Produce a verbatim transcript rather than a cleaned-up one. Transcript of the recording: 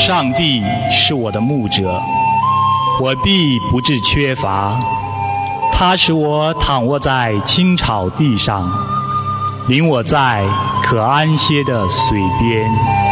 上帝是我的牧者，我必不致缺乏。他使我躺卧在青草地上，领我在可安歇的水边。